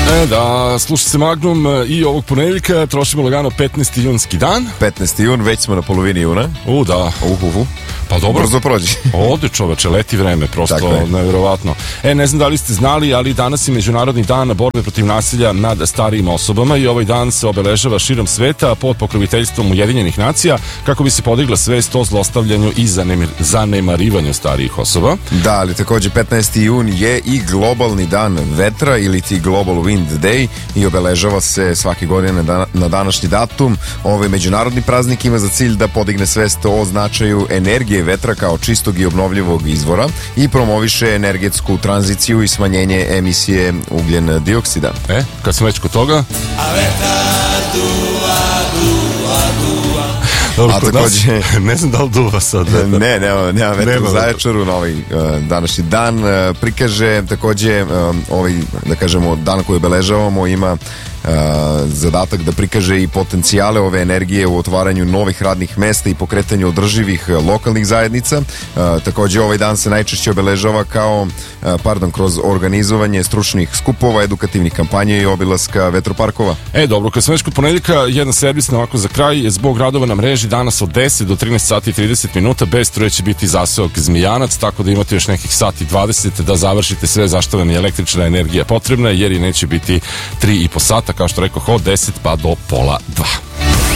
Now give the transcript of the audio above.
Da, slušaj se Magnum i ovog ponedeljka trošimo lagano 15. junski dan. 15. jun, već smo na polovini juna. Da. Pa dobro. Brzo prođi. Ode čoveče, leti vreme, prosto nevjerovatno. Ne znam da li ste znali, ali danas je Međunarodni dan borbe protiv nasilja nad starijim osobama i ovaj dan se obeležava širom sveta pod pokroviteljstvom Ujedinjenih nacija kako bi se podigla svest o zlostavljanju i zanemarivanju starijih osoba. Da, ali takođe 15. jun je i globalni dan vetra ili ti Global Wind Day i obeležava se svake godine na današnji datum. Ovaj međunarodni praznik ima za cilj da podigne svest o značaju energije vetra kao čistog i obnovljivog izvora i promoviše energetsku tranziciju i smanjenje emisije ugljen dioksida. Kad smo već kod toga... Dobro, a takođe... ne znam da li duva sad. Nema vetra u Zaječaru na ovaj današnji dan. Prikaže takođe ovaj, da kažemo, dan koji obeležavamo ima zadatak da prikaže i potencijale ove energije u otvaranju novih radnih mesta i pokretanju održivih lokalnih zajednica. Takođe ovaj dan se najčešće obeležava kroz organizovanje stručnih skupova, edukativnih kampanja i obilaska vetroparkova. Dobro, kad smo već kod ponedeljka, jedna servisna ovako za kraj, zbog radova na mreži danas od 10 do 13 sati i 30 minuta bez struje će biti zaseok Zmijanac, tako da imate još nekih sati 20 da završite sve zašto vam je električna energija potrebna, jer i neće biti 3,5 sata, kao što rekoh, od 10 pa do 1:30.